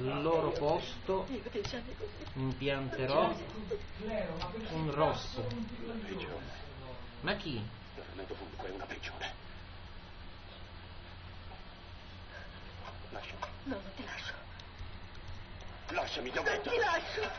sul loro posto impianterò un rosso. Ma chi? Dovunque una prigione. Lasciami. No, non ti lascio. Lasciami, ti ho detto. Non ti lascio.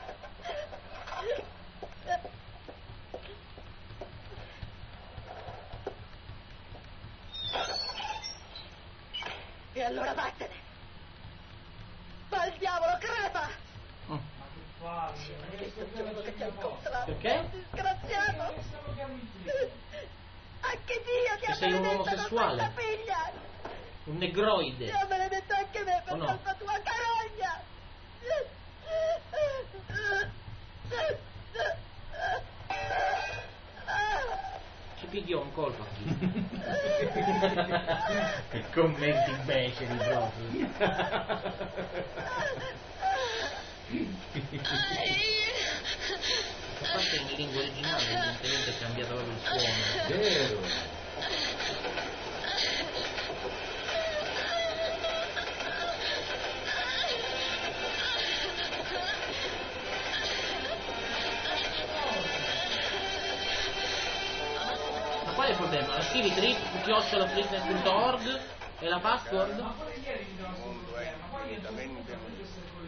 E allora vattene. Va al diavolo, crepa. Sì, maledetto giorno che ti ha incontrato. Perché? Disgraziato. Anche Dio ti ha sei un maledetto omosessuale. con questa figlia. Un negroide. Ti ha maledetto anche me per Oh no. colpa tua carogna. Ci pigliò un colpo. Che commenti beceri proprio. A parte in lingua originale evidentemente è cambiato proprio il suono. Vero. Ma qual è il problema? La scrivi trip@fitness.org e la password? Il mondo è infinitamente lungo,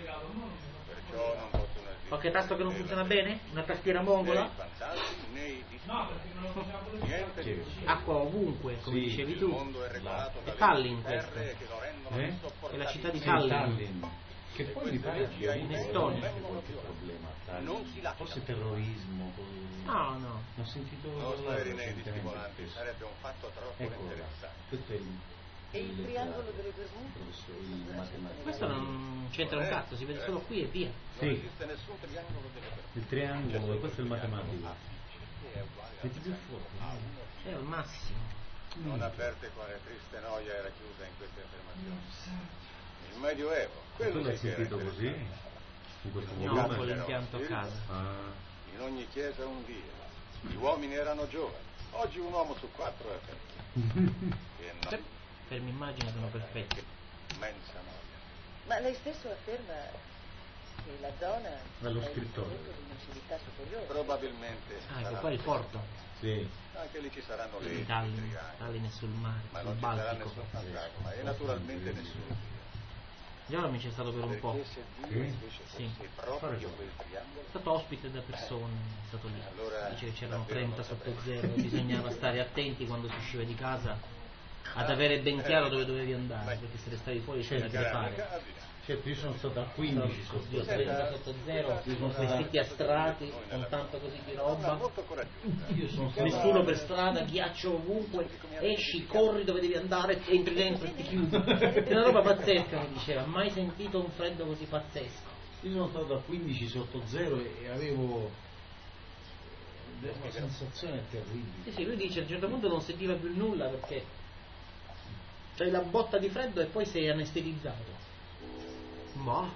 perciò non possono esistere Qualche tasto che non funziona bene? Una tastiera mongola? né i fantasmi né i disturbi. Niente di più. Acqua ovunque, come Sì, dicevi Il tu. mondo è regolato È dalle Tallinn terre questo. che lo rendono Eh? È insopportabile. la città di Sì, Tallinn. Tallinn. Che poi mi pare abbia in avuto Estonia. veramente qualche problema a Tallinn. Non si lascia. Forse terrorismo. No, no. Ho sentito Non stare nei recentemente stimolanti, questo. sarebbe un fatto troppo Ecco, interessante. questo è il E il triangolo delle Bermude? professore, il matematico. Questo non c'entra un cazzo, si vede solo qui e via. Non Sì. esiste nessun triangolo delle Bermude. Il triangolo, questo è il matematico. Che è uguale Metti più fuori. È al massimo. Non avverte quale triste noia era chiusa in queste affermazioni. Il Medioevo, Tu quello l'hai sì che era sentito così? interessante. In questo No, volume? con l'impianto a casa. Ah, In ogni chiesa un Dio. Gli uomini erano giovani. Oggi un uomo su 4 è vecchio. Che Per m'immagine sono perfetti. immensa noia. Ma lei stesso afferma che la zona Dallo è il scrittore. frutto di una civiltà superiore. Probabilmente Ah, ecco sarà qua il porto. sì. anche lì ci saranno le Di Tallinn. triangoli, Tallinn è sul mare, ma sul non ci sarà Baltico. nessun fantasma e naturalmente nessun Dio. Già mi c'è stato per un po'. Perché se Dio Sì? invece Sì. fosse proprio quel triangolo, È stato ospite da persone, è stato lì. Allora, Dice che c'erano davvero 30 non sotto saprei. zero, bisognava stare attenti quando si usciva di casa ad avere ben chiaro dove dovevi andare, perché se restavi fuori c'era da grande crepare. cabina. Certo, io sono stato a 15 sotto Oddio, zero. 30 sotto zero, vestiti a strati, con tanto così di Una roba. molto coraggiosa. Io sono stato Nessuno per strada, ghiaccio ovunque, esci, corri dove devi andare, entri dentro e ti chiudi. È una roba pazzesca, mi diceva, mai sentito un freddo così pazzesco. Io sono stato a 15 sotto zero e avevo una sensazione terribile. Sì, sì, lui dice a un certo punto non sentiva più nulla perché c'hai la botta di freddo e poi sei anestetizzato. Ma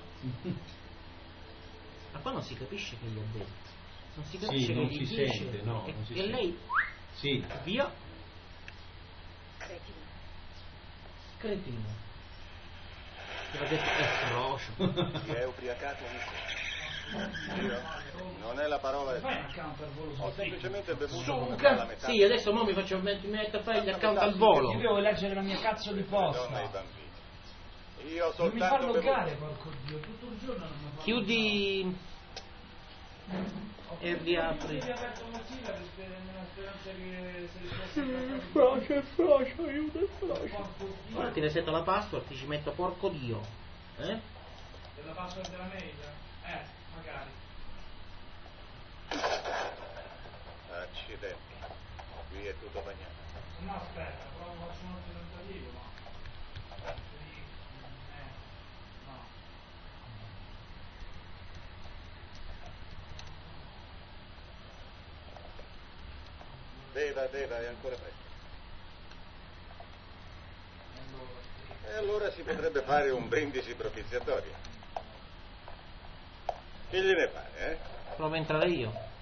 qua non si capisce che gli ha detto. Non si capisce Sì, che non gli si dice. sente, no, non si e sente. lei Sì, via Cretino. cretino. Che l'ha detto è frocio. Si è ubriacato ancora. Io? Non è la parola del Ho semplicemente bevuto come fa la metà. Sì, adesso mo mi metto a fare gli account al volo. Io devo leggere la mia cazzo di Le donne e i posta. bambini. Io Non mi fa soltanto loggare, bevuto. porco Dio, tutto il giorno non mi fa. Chiudi e riapri. Avevi aperto Mozilla nella speranza che se riuscissi Frocio, aiuto, Ora ti resetto la password, ti ci metto porco Dio. della password della mail? Magari. Accidenti. Qui è tutto bagnato. No, aspetta, provo, faccio un altro tentativo, no. No. Beva, è ancora presto. E allora si potrebbe fare un brindisi propiziatorio. Che gliene pare, Provo a entrare io.